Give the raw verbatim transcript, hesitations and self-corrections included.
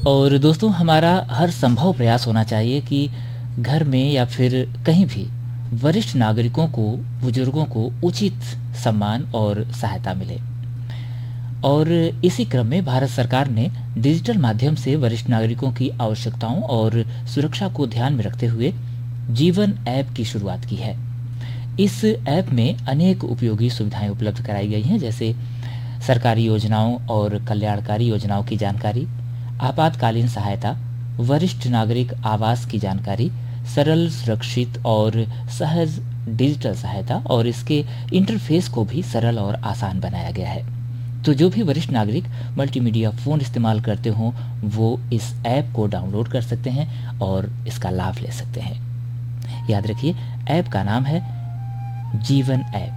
और दोस्तों, हमारा हर संभव प्रयास होना चाहिए कि घर में या फिर कहीं भी वरिष्ठ नागरिकों को, बुजुर्गों को उचित सम्मान और सहायता मिले। और इसी क्रम में भारत सरकार ने डिजिटल माध्यम से वरिष्ठ नागरिकों की आवश्यकताओं और सुरक्षा को ध्यान में रखते हुए जीवन ऐप की शुरुआत की है। इस ऐप में अनेक उपयोगी सुविधाएं उपलब्ध कराई गई हैं, जैसे सरकारी योजनाओं और कल्याणकारी योजनाओं की जानकारी, आपातकालीन सहायता, वरिष्ठ नागरिक आवास की जानकारी, सरल, सुरक्षित और सहज डिजिटल सहायता, और इसके इंटरफेस को भी सरल और आसान बनाया गया है। तो जो भी वरिष्ठ नागरिक मल्टीमीडिया फ़ोन इस्तेमाल करते हों, वो इस ऐप को डाउनलोड कर सकते हैं और इसका लाभ ले सकते हैं। याद रखिए, ऐप का नाम है जीवन ऐप।